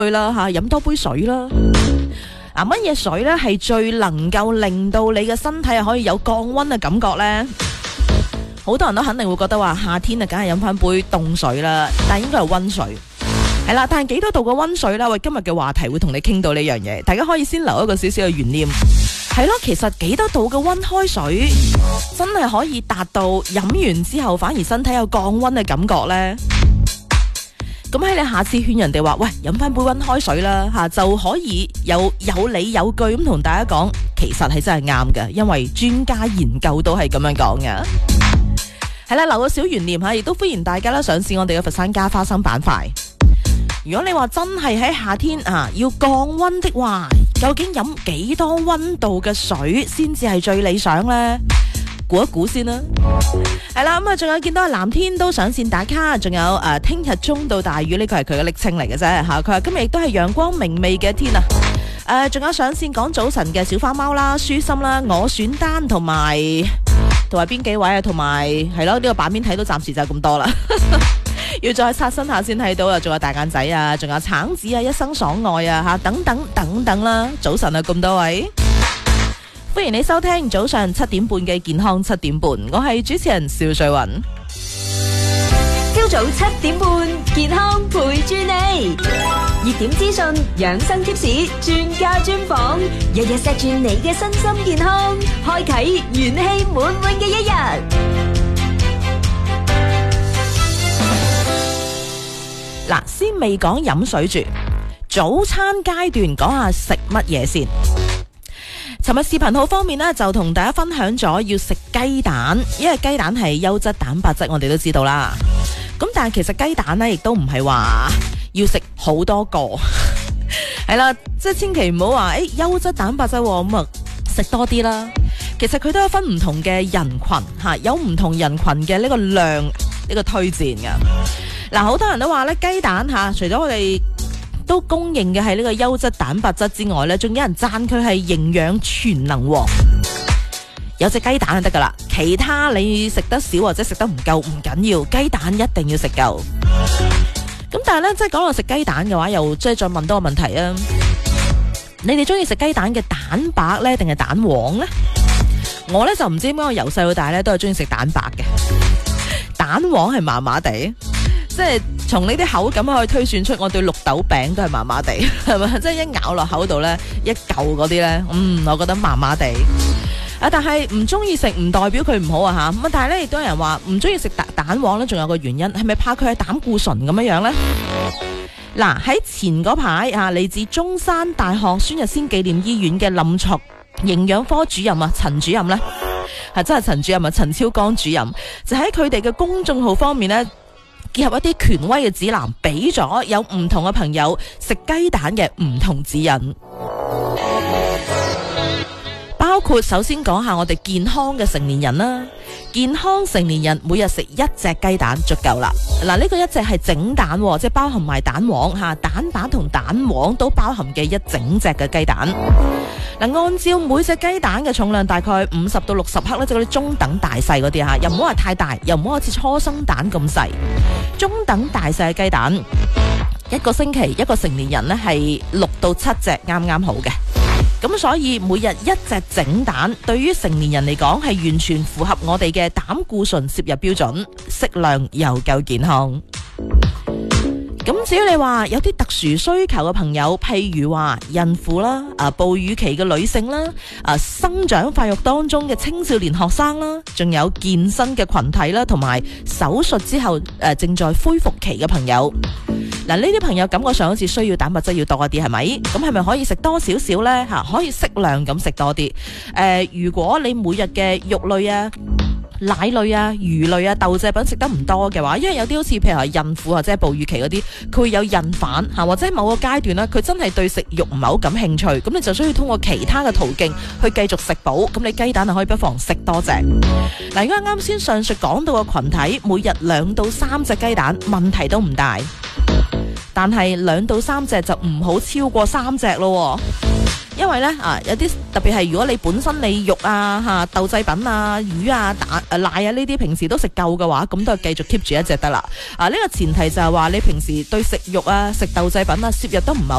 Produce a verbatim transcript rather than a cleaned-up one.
啦吓，飲多杯水啦。啊，乜嘢水呢係最能夠令到你嘅身體可以有降溫嘅感覺呢？好多人都肯定會覺得話夏天啊，梗係飲翻杯凍水啦，但係應該係溫水。係啦，但係幾多度嘅溫水啦？喂，今日嘅話題會同你傾到呢樣嘢，大家可以先留一個少少嘅懸念。係咯，其實幾多度嘅溫開水真係可以達到飲完之後反而身體有降溫嘅感覺呢？咁喺你下次勸人哋話，喂，飲翻杯溫開水啦吓，就可以有有理有據咁同大家講，其實係真係啱嘅，因為專家研究都係咁樣講嘅。係啦，留個小懸念吓，亦都歡迎大家啦上試我哋嘅佛山加花生板塊。如果你話真係喺夏天啊要降溫的話，究竟飲幾多溫度嘅水先至係最理想呢？估一估先啦。係啦，咁啊，仲有見到藍天都上線打卡，仲有誒，聽日中到大雨呢個係佢嘅昵稱嚟嘅啫吓。佢話今日亦都係陽光明媚嘅天啊。誒、呃，仲有上線講早晨嘅小花貓啦、舒心啦、我選單同埋同埋邊幾位啊？同埋係咯，呢、這個版面睇到暫時就咁多啦。要再刷新下先睇到啊，仲有大眼仔啊，仲有橙子啊，一生所愛啊吓，等等等等啦。早晨啊，咁多位，歡迎你收聽早上七點半嘅健康七點半，我係主持人邵瑞雲。 朝早七點半，健康陪住你，熱點資訊、養生貼士、專家專訪，日日錫住你嘅身心健康，開啟元氣滿滿嘅一日。 嗱，先未講飲水住，早餐階段講下食乜嘢先。尋日視頻號方面呢，就同大家分享咗要食雞蛋，因為雞蛋係優質蛋白質，我哋都知道啦。咁但係其實雞蛋呢，亦都唔係話要食好多個，係啦，即係千祈唔好話誒優質蛋白質咁啊食多啲啦。其實佢都有分唔同嘅人群吓，有唔同人群嘅呢個量呢個推薦噶。嗱，好多人都話咧雞蛋吓，除咗我哋都公認嘅係呢個優質蛋白質之外咧，仲有人讚佢係營養全能王。有隻雞蛋就得噶啦，其他你食得少或者食得唔夠唔緊要，雞蛋一定要食夠。咁但係咧，即係講到食雞蛋嘅話，又即係再問多個問題啊！你哋中意食雞蛋嘅蛋白咧，定係蛋黃咧？我咧就唔知點解，我由細到大咧都係中意食蛋白嘅，蛋黃係麻麻地。即係從呢啲口感可以推算出我對綠豆餅都係麻麻地，係咪？即係一咬落口度呢，一嚿嗰啲呢，嗯，我覺得麻麻地。啊，但係唔中意食唔代表佢唔好啊吓。咁但係呢，亦都有人話唔中意食蛋蛋黃呢，仲有個原因係咪怕佢係膽固醇咁樣樣呢？嗱，喺前嗰排啊，嚟自中山大學孫逸仙紀念醫院嘅臨床營養科主任啊，陳主任呢，係真係陳主任啊，陳超剛主任，就喺佢哋嘅公眾號方面呢，結合一啲權威嘅指南，俾咗有唔同嘅朋友食雞蛋嘅唔同指引，包括首先講下我哋健康嘅成年人啦。健康成年人每日食一隻雞蛋足夠啦。嗱，呢個一隻係整蛋，即係包含埋蛋黃吓，蛋白同蛋黃都包含嘅一整隻嘅雞蛋。嗱，按照每隻雞蛋嘅重量大概五十到六十克咧，即係嗰啲中等大細嗰啲吓，又唔好話太大，又唔好好似初生蛋咁細，中等大細嘅雞蛋，一個星期一個成年人呢係六到七隻啱啱好嘅。咁所以每日一隻整蛋，對於成年人嚟講係完全符合我哋嘅膽固醇攝入標準，適量又夠健康。咁至於你話有啲特殊需求嘅朋友，譬如話孕婦啦、啊哺乳期嘅女性啦、啊生長發育當中嘅青少年學生啦，仲有健身嘅群體啦，同埋手術之後誒、啊、正在恢復期嘅朋友。嗱，呢啲朋友感覺上好似需要蛋白質要多一啲，係咪？咁係咪可以食多少少呢？吓，可以適量咁食多啲。誒、呃，如果你每日嘅肉類啊、奶類啊、魚類啊、豆製品食得唔多嘅話，因為有啲好似譬如話孕婦或者係哺乳期嗰啲，佢會有孕反吓，或者某個階段呢，佢真係對食肉唔係好感興趣，咁你就需要通過其他嘅途徑去繼續食補。咁你雞蛋就可以不妨食多隻。嗱，如果啱先上述講到嘅群體，每日兩到三隻雞蛋，問題都唔大。但係兩到三隻就唔好超過三隻咯， 因為咧啊，有啲特別係如果你本身你肉啊、吓豆製品啊、魚啊、蛋、誒奶啊呢啲平時都食夠嘅話，咁都係繼續 keep 住一隻得啦。啊，呢、這個前提就係話你平時對食肉啊、食豆製品啊攝入都唔係